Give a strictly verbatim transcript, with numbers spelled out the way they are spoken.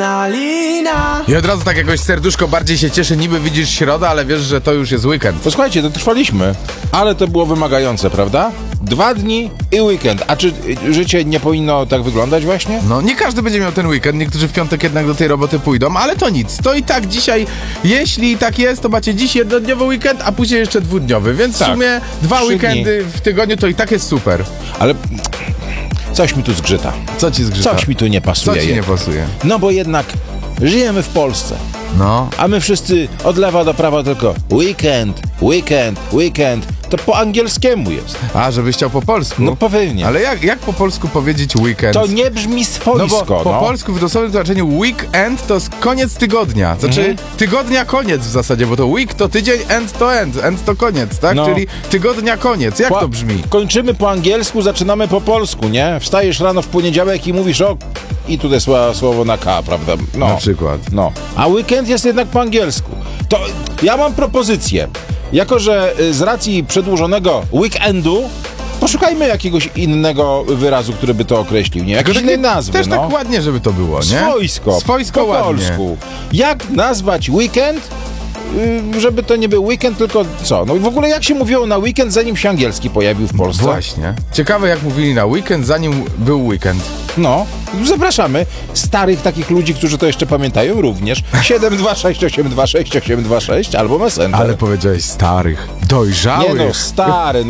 adrenalina. I od razu tak jakoś serduszko bardziej się cieszy, niby widzisz środę, ale wiesz, że to już jest weekend. Posłuchajcie, to trwaliśmy, ale to było wymagające, prawda? Dwa dni i weekend. A czy y, życie nie powinno tak wyglądać właśnie? No, nie każdy będzie miał ten weekend, niektórzy w piątek jednak do tej roboty pójdą, ale to nic. To i tak dzisiaj, jeśli tak jest, to macie dziś jednodniowy weekend, a później jeszcze dwudniowy, więc Tak. w sumie dwa Trzy weekendy w tygodniu to i tak jest super. Ale coś mi tu zgrzyta. Co ci zgrzyta? Coś mi tu nie Co pasuje. ci nie pasuje? No bo jednak żyjemy w Polsce, No. a my wszyscy od lewa do prawa tylko weekend, weekend, weekend. To po angielskiemu jest. A, żebyś chciał po polsku? No pewnie. Ale jak, jak po polsku powiedzieć weekend? To nie brzmi No swojsko. bo po no. polsku w dosłownym znaczeniu weekend to jest koniec tygodnia. Znaczy Mhm. tygodnia koniec w zasadzie, bo to week to tydzień, end to end. End to koniec, tak? No. Czyli tygodnia koniec. Jak Po- to brzmi? Kończymy po angielsku, zaczynamy po polsku, nie? Wstajesz rano w poniedziałek i mówisz o... I tutaj słowo, słowo na K, prawda? No. Na przykład. No. A weekend jest jednak po angielsku. To ja mam propozycję. Jako że y, z racji przedłużonego weekendu poszukajmy jakiegoś innego wyrazu, który by to określił, nie? Jakiejś Tylko innej takie- nazwy, Też no. tak ładnie, żeby to było, nie? Swojsko. Swojsko po ładnie. polsku. Jak nazwać weekend, y, żeby to nie był weekend, tylko co? No i w ogóle jak się mówiło na weekend, zanim się angielski pojawił w Polsce? Właśnie. Ciekawe jak mówili na weekend, zanim był weekend. No, zapraszamy starych takich ludzi, którzy to jeszcze pamiętają również. siedem dwa sześć osiem dwa sześć osiem dwa sześć albo Messenger. Ale powiedziałeś starych, dojrzałych. Nie no, stary,